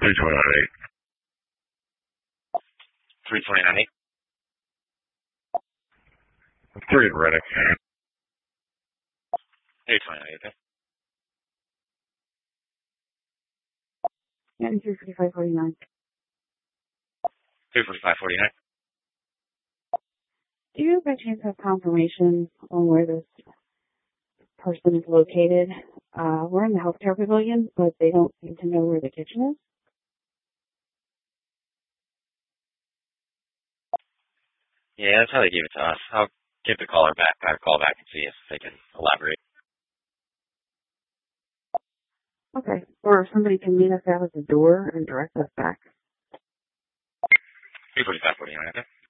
329.8. 329.8. 3 at Reddick. 329.8, okay. And 345.49. 345.49. Do you by chance have confirmation on where this person is located? We're in the healthcare pavilion, but they don't seem to know where the kitchen is. Yeah, that's how they gave it to us. I'll give the caller back, or call back and see if they can elaborate. Okay. Or if somebody can meet us out at the door and direct us back. 345.49, okay.